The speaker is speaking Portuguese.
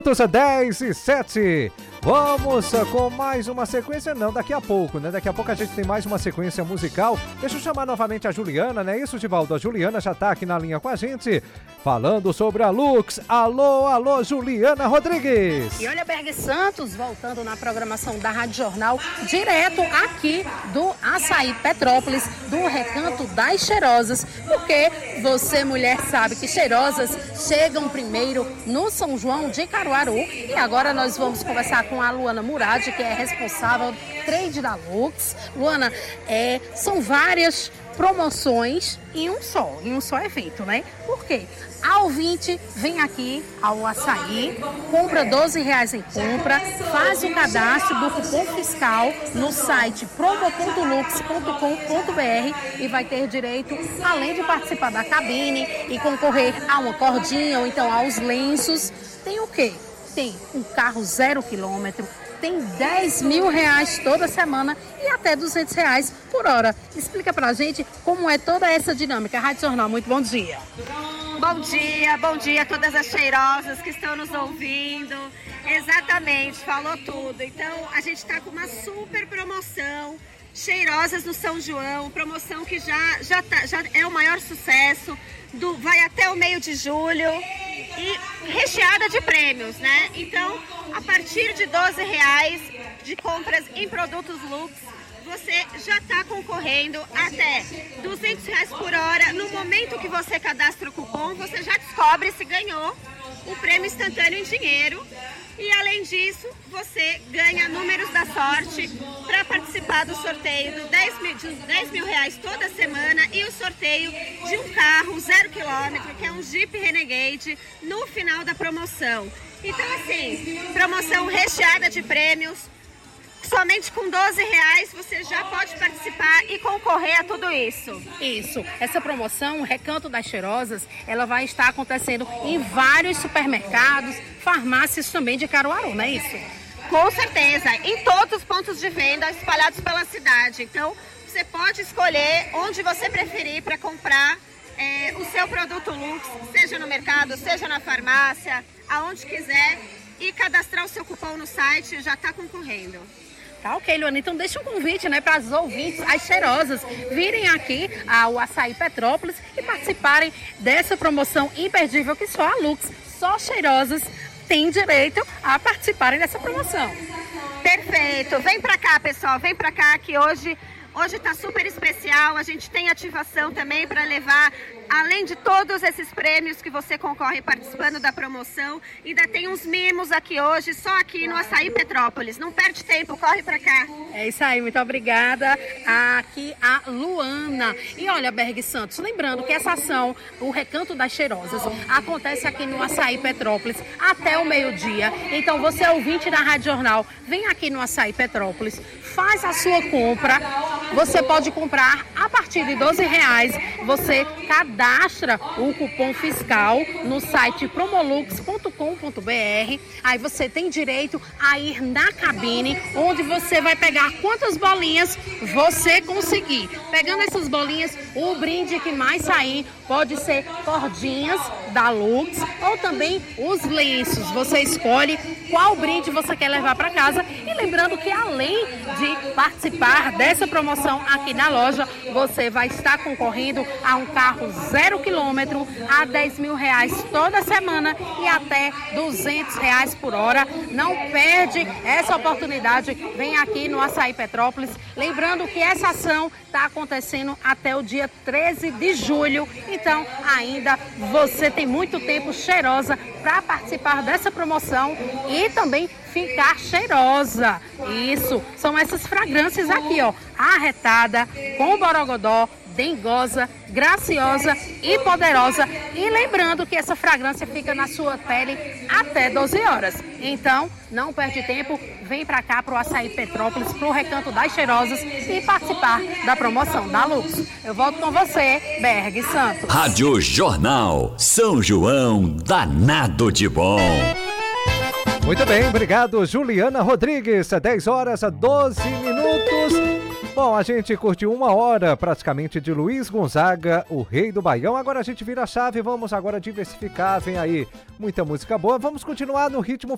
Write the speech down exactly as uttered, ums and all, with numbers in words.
dez e sete. Vamos com mais uma sequência, não, daqui a pouco, né? Daqui a pouco a gente tem mais uma sequência musical. Deixa eu chamar novamente a Juliana, né? Isso, Divaldo? A Juliana já tá aqui na linha com a gente, falando sobre a Lux. Alô, alô, Juliana Rodrigues. E olha, Berg Santos, voltando na programação da Rádio Jornal, direto aqui do Açaí Petrópolis, do Recanto das Cheirosas, porque você, mulher, sabe que Cheirosas chegam primeiro no São João de Caruaru. E agora nós vamos conversar com a Luana Murad, que é responsável do trade da Lux. Luana, é, são várias promoções em um só, em um só evento, né? Por quê? A ouvinte vem aqui ao Açaí, compra doze reais em compra, faz o cadastro do cupom fiscal no site promo ponto lux ponto com ponto br e vai ter direito, além de participar da cabine e concorrer a uma cordinha ou então aos lenços, tem o quê? Tem um carro zero quilômetro, tem dez mil reais toda semana e até duzentos reais por hora. Explica pra gente como é toda essa dinâmica. Rádio Jornal, muito bom dia. Bom dia, bom dia a todas as cheirosas que estão nos ouvindo. Exatamente, falou tudo. Então, a gente está com uma super promoção. Cheirosas no São João, promoção que já, já, tá, já é o maior sucesso, do, vai até o meio de julho e recheada de prêmios, né? Então, a partir de doze reais de compras em produtos Lux, você já está concorrendo até duzentos reais por hora. No momento que você cadastra o cupom, você já descobre se ganhou o prêmio instantâneo em dinheiro. E além disso, você ganha números da sorte para participar do sorteio do dez mil, de dez mil reais toda semana e o sorteio de um carro zero quilômetro, que é um Jeep Renegade, no final da promoção. Então, assim, promoção recheada de prêmios. Somente com doze reais você já pode participar e concorrer a tudo isso. Isso. Essa promoção, Recanto das Cheirosas, ela vai estar acontecendo em vários supermercados, farmácias também de Caruaru, não é isso? Com certeza. Em todos os pontos de venda espalhados pela cidade. Então, você pode escolher onde você preferir para comprar é, o seu produto Lux, seja no mercado, seja na farmácia, aonde quiser, e cadastrar o seu cupom no site, já está concorrendo. Tá ok, Luana. Então deixa um convite, né, para as ouvintes, as cheirosas, virem aqui ao Açaí Petrópolis e participarem dessa promoção imperdível que só a Lux, só cheirosas, têm direito a participarem dessa promoção. Perfeito. Vem para cá, pessoal. Vem para cá que hoje hoje está super especial. A gente tem ativação também para levar, além de todos esses prêmios que você concorre participando da promoção, ainda tem uns mimos aqui hoje, só aqui no Açaí Petrópolis. Não perde tempo, corre pra cá. É isso aí, muito obrigada. Aqui a Luana. E olha, Berg Santos, lembrando que essa ação, o Recanto das Cheirosas, acontece aqui no Açaí Petrópolis até o meio-dia. Então você, ouvinte da Rádio Jornal, vem aqui no Açaí Petrópolis, faz a sua compra. Você pode comprar a partir de doze reais. Você cadastra o cupom fiscal no site promolux ponto com ponto br. Aí você tem direito a ir na cabine, onde você vai pegar quantas bolinhas você conseguir. Pegando essas bolinhas, o brinde que mais sair pode ser cordinhas da Lux ou também os lenços. Você escolhe qual brinde você quer levar para casa. E lembrando que além de participar dessa promoção aqui na loja, você vai estar concorrendo a um carro zero quilômetro, a dez mil reais toda semana e até duzentos reais por hora. Não perde essa oportunidade, vem aqui no Açaí Petrópolis. Lembrando que essa ação está acontecendo até o dia treze de julho, então ainda você tem muito tempo, cheirosa, para participar dessa promoção e também ficar cheirosa. Isso, são essas fragrâncias aqui, ó, arretada, com borogodó, dengosa, graciosa e poderosa. E lembrando que essa fragrância fica na sua pele até doze horas. Então, não perde tempo, vem pra cá pro Açaí Petrópolis, pro Recanto das Cheirosas e participar da promoção da Lux. Eu volto com você, Berg Santos. Rádio Jornal, São João danado de bom. Muito bem, obrigado, Juliana Rodrigues. dez horas a doze minutos. Bom, a gente curtiu uma hora praticamente de Luiz Gonzaga, o Rei do Baião. Agora a gente vira a chave, vamos agora diversificar, vem aí muita música boa. Vamos continuar no ritmo